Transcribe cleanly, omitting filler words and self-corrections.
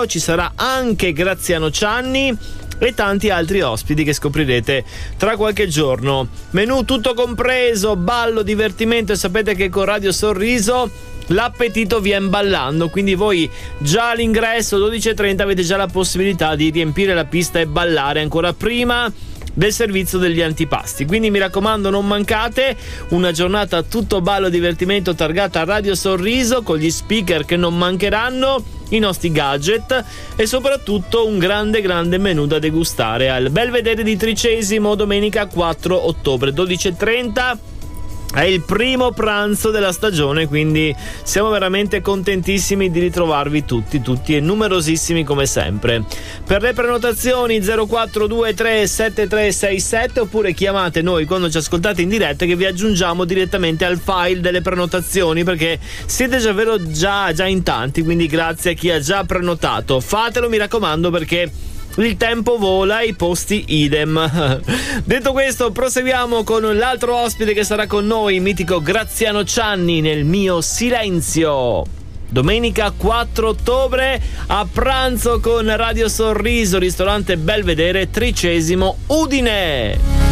Silenzio, ci sarà anche Graziano Cianni e tanti altri ospiti che scoprirete tra qualche giorno. Menù tutto compreso, ballo, divertimento, e sapete che con Radio Sorriso l'appetito viene ballando, quindi voi già all'ingresso 12:30 avete già la possibilità di riempire la pista e ballare ancora prima del servizio degli antipasti. Quindi mi raccomando, non mancate, una giornata tutto ballo e divertimento targata a Radio Sorriso, con gli speaker che non mancheranno, i nostri gadget e soprattutto un grande menù da degustare al Belvedere di Tricesimo domenica 4 ottobre 12:30. È il primo pranzo della stagione, quindi siamo veramente contentissimi di ritrovarvi tutti e numerosissimi come sempre. Per le prenotazioni 0423 7367, oppure chiamate noi quando ci ascoltate in diretta, che vi aggiungiamo direttamente al file delle prenotazioni, perché siete già in tanti, quindi grazie a chi ha già prenotato. Fatelo, mi raccomando, perché il tempo vola e i posti idem. Detto questo, proseguiamo con l'altro ospite che sarà con noi, il mitico Graziano Cianni, nel mio silenzio. Domenica 4 ottobre a pranzo con Radio Sorriso, ristorante Belvedere, Tricesimo, Udine.